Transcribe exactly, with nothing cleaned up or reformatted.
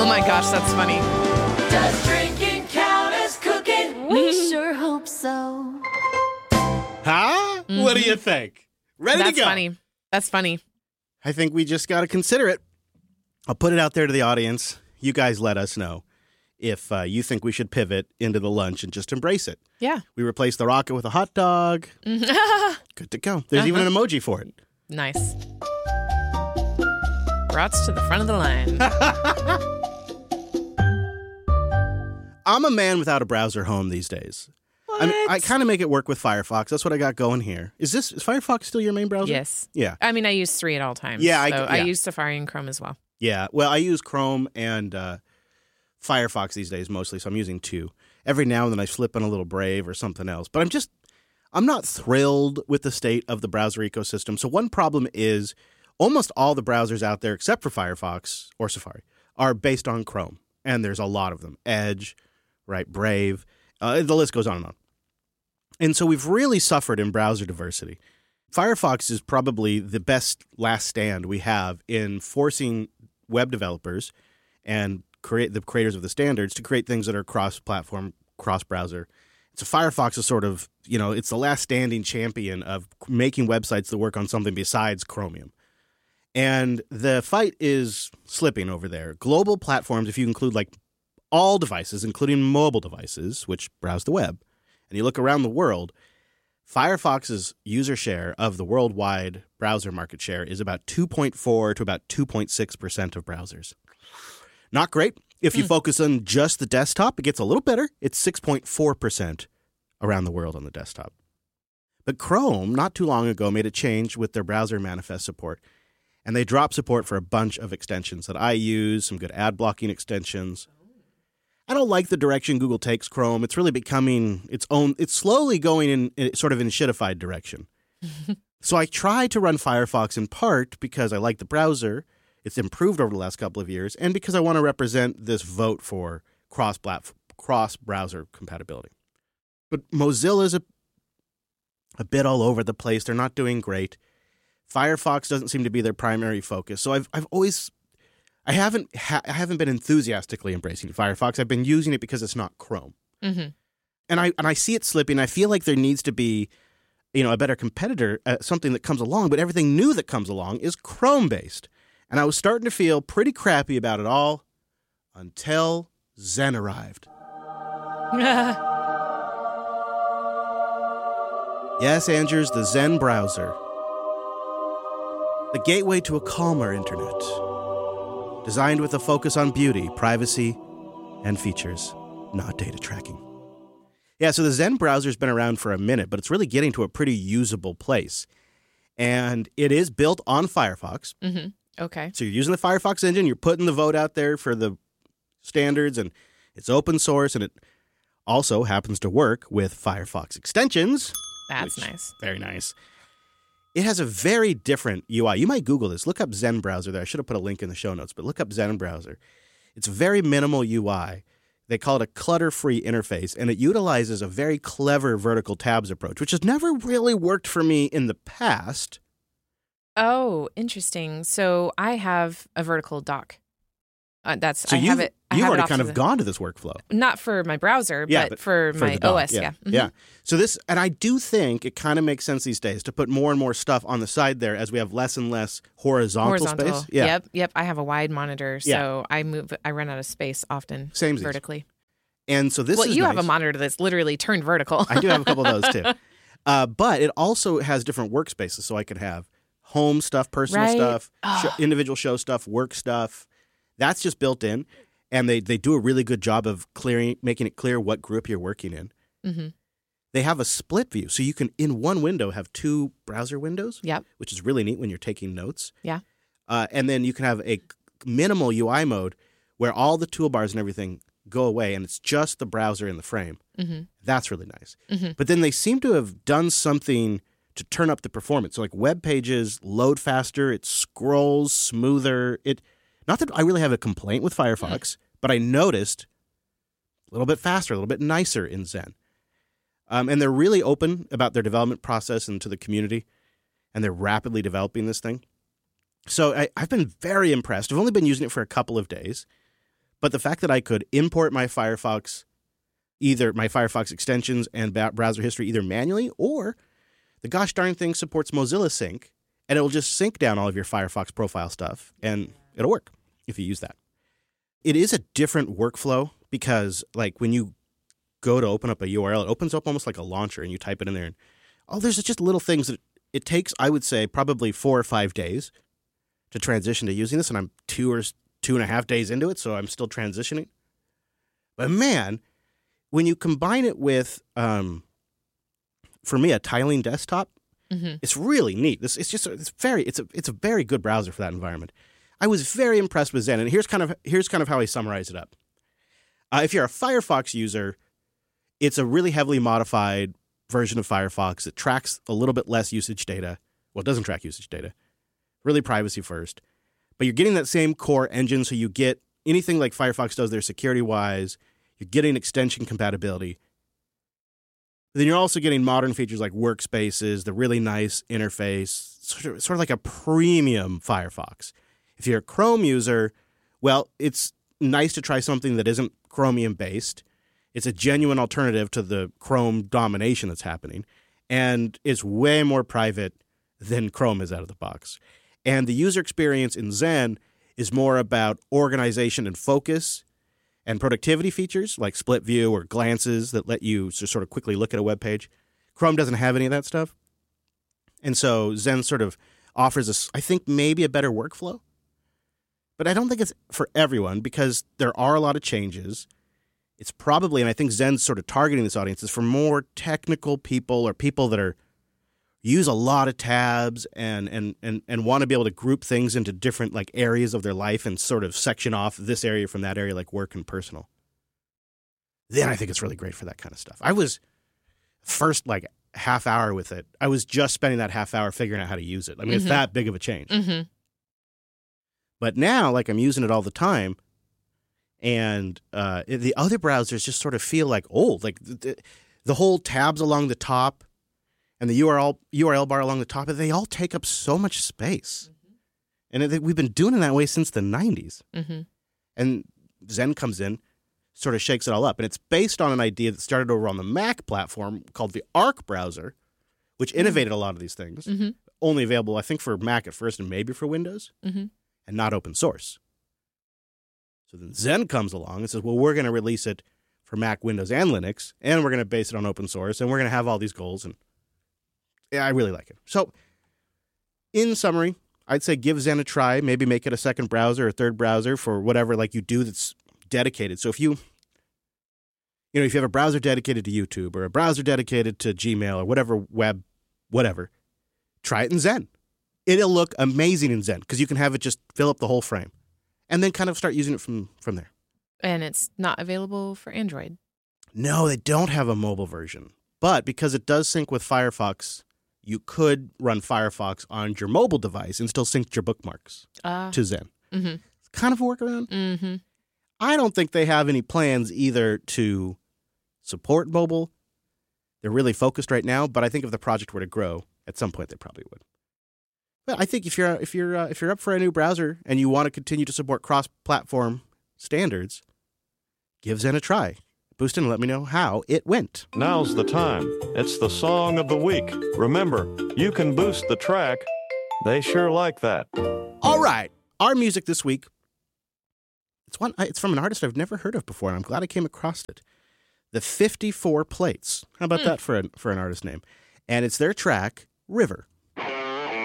Oh my gosh, that's funny. Does drinking count as cooking? We sure hope so. Huh? Mm-hmm. What do you think? Ready That's to go? That's funny. That's funny. I think we just got to consider it. I'll put it out there to the audience. You guys let us know if uh, you think we should pivot into the lunch and just embrace it. Yeah. We replace the rocket with a hot dog. Good to go. There's uh-huh. even an emoji for it. Nice. Brats to the front of the line. I'm a man without a browser home these days. What? I, mean, I kind of make it work with Firefox. That's what I got going here. Is this is Firefox still your main browser? Yes. Yeah. I mean, I use three at all times. Yeah. I, so yeah. I use Safari and Chrome as well. Yeah. Well, I use Chrome and uh, Firefox these days mostly, so I'm using two. Every now and then I slip in a little Brave or something else. But I'm just, I'm not thrilled with the state of the browser ecosystem. So one problem is almost all the browsers out there, except for Firefox or Safari, are based on Chrome. And there's a lot of them. Edge, right, Brave, uh, the list goes on and on. And so we've really suffered in browser diversity. Firefox is probably the best last stand we have in forcing web developers and create the creators of the standards to create things that are cross-platform, cross-browser. So Firefox is sort of, you know, it's the last standing champion of making websites that work on something besides Chromium. And the fight is slipping over there. Global platforms, if you include like all devices, including mobile devices, which browse the web, and you look around the world, Firefox's user share of the worldwide browser market share is about two point four to about two point six percent of browsers. Not great. If you mm. focus on just the desktop, it gets a little better. It's six point four percent around the world on the desktop. But Chrome, not too long ago, made a change with their browser manifest support, and they dropped support for a bunch of extensions that I use, some good ad blocking extensions. I don't like the direction Google takes Chrome. It's really becoming its own, it's slowly going in, in sort of in a shitified direction. So I try to run Firefox in part because I like the browser. It's improved over the last couple of years, and because I want to represent this vote for cross cross-browser compatibility. But Mozilla's a, a bit all over the place. They're not doing great. Firefox doesn't seem to be their primary focus. So I've I've always I haven't ha- I haven't been enthusiastically embracing Firefox. I've been using it because it's not Chrome, mm-hmm. and I and I see it slipping. I feel like there needs to be, you know, a better competitor, uh, something that comes along. But everything new that comes along is Chrome based, and I was starting to feel pretty crappy about it all until Zen arrived. Yes, Andrews, the Zen browser, the gateway to a calmer internet. Designed with a focus on beauty, privacy, and features, not data tracking. Yeah, so the Zen browser's been around for a minute, but it's really getting to a pretty usable place. And it is built on Firefox. Mm-hmm. Okay. So you're using the Firefox engine, you're putting the vote out there for the standards, and it's open source, and it also happens to work with Firefox extensions. That's nice. Very nice. It has a very different U I. You might Google this. Look up Zen browser there. I should have put a link in the show notes, but look up Zen browser. It's a very minimal U I. They call it a clutter-free interface, and it utilizes a very clever vertical tabs approach, which has never really worked for me in the past. Oh, interesting. So I have a vertical dock. Uh, that's so I have it. I You've have already it kind of the, gone to this workworkflow. Not for my browser, yeah, but, but for, for my O O S. Yeah, yeah. Mm-hmm. yeah. So this, and I do think it kind of makes sense these days to put more and more stuff on the side there as we have less and less horizontal, horizontal. space. Yeah. Yep. Yep. I have a wide monitor, so yeah. I move. I run out of space often. Same vertically. And so this well, is you nice. have a monitor that's literally turned vertical. I do have a couple of those too. Uh, but it also has different workspaces, so I could have home stuff, personal right? stuff, oh. show, individual show stuff, work stuff. That's just built in. And they, they do a really good job of clearing, making it clear what group you're working in. Mm-hmm. They have a split view. So you can, in one window, have two browser windows, yep. which is really neat when you're taking notes. Yeah. Uh, and then you can have a minimal U I mode where all the toolbars and everything go away, and it's just the browser in the frame. Mm-hmm. That's really nice. Mm-hmm. But then they seem to have done something to turn up the performance. So like web pages load faster, it scrolls smoother. It Not that I really have a complaint with Firefox, but I noticed a little bit faster, a little bit nicer in Zen. Um, and they're really open about their development process and to the community, and they're rapidly developing this thing. So I, I've been very impressed. I've only been using it for a couple of days, But the fact that I could import my Firefox, either my Firefox extensions and ba- browser history either manually, or the gosh darn thing supports Mozilla Sync, and it'll just sync down all of your Firefox profile stuff, and it'll work if you use that. It is a different workflow because, like, when you go to open up a U R L, it opens up almost like a launcher, and you type it in there, and oh, there's just little things that it takes, I would say, probably four or five days to transition to using this, and I'm two or two and a half days into it, so I'm still transitioning. But man, when you combine it with, um, for me, a tiling desktop, mm-hmm. it's really neat. This it's just it's very it's a it's a very good browser for that environment. I was very impressed with Zen, and here's kind of here's kind of how I summarize it up. Uh, if you're a Firefox user, it's a really heavily modified version of Firefox that tracks a little bit less usage data. Well, it doesn't track usage data. Really privacy first. But you're getting that same core engine, so you get anything like Firefox does there security-wise. You're getting extension compatibility. Then you're also getting modern features like workspaces, the really nice interface, sort of, sort of like a premium Firefox. If you're a Chrome user, well, it's nice to try something that isn't Chromium-based. It's a genuine alternative to the Chrome domination that's happening, and it's way more private than Chrome is out of the box. And the user experience in Zen is more about organization and focus and productivity features like split view or glances that let you just sort of quickly look at a web page. Chrome doesn't have any of that stuff. And so Zen sort of offers us, I think, maybe a better workflow. But I don't think it's for everyone because there are a lot of changes. It's probably, and I think Zen's sort of targeting this audience, is for more technical people or people that are use a lot of tabs and and and and want to be able to group things into different like areas of their life and sort of section off this area from that area, like work and personal. Then I think it's really great for that kind of stuff. I was first like half hour with it. I was just spending that half hour figuring out how to use it. I mean, mm-hmm. it's that big of a change. Mm-hmm. But now, like, I'm using it all the time, and uh, the other browsers just sort of feel like old. Like the, the whole tabs along the top and the U R L U R L bar along the top, they all take up so much space. Mm-hmm. And it, we've been doing it that way since the nineties. Mm-hmm. And Zen comes in, sort of shakes it all up. And it's based on an idea that started over on the Mac platform called the Arc browser, which innovated mm-hmm. a lot of these things. Mm-hmm. Only available, I think, for Mac at first and maybe for Windows, mm-hmm. and not open source. So then Zen comes along and says, well, we're going to release it for Mac, Windows, and Linux, and we're going to base it on open source, and we're going to have all these goals. And yeah, I really like it. So in summary, I'd say give Zen a try. Maybe make it a second browser or third browser for whatever like you do that's dedicated. So if you, you know, if you have a browser dedicated to YouTube or a browser dedicated to Gmail or whatever web, whatever, try it in Zen. It'll look amazing in Zen because you can have it just fill up the whole frame and then kind of start using it from, from there. And it's not available for Android. No, they don't have a mobile version. But because it does sync with Firefox, you could run Firefox on your mobile device and still sync your bookmarks uh, to Zen. Mm-hmm. It's kind of a workaround. Mm-hmm. I don't think they have any plans either to support mobile. They're really focused right now, but I think if the project were to grow, at some point they probably would. But I think if you're if you're uh, if you're up for a new browser and you want to continue to support cross-platform standards, give Zen a try. Boost in and let me know how it went. Now's the time. It's the song of the week. Remember, you can boost the track. They sure like that. All right, our music this week. It's one. It's from an artist I've never heard of before, and I'm glad I came across it. The fifty-four Plates. How about mm. that for an for an artist name? And it's their track River.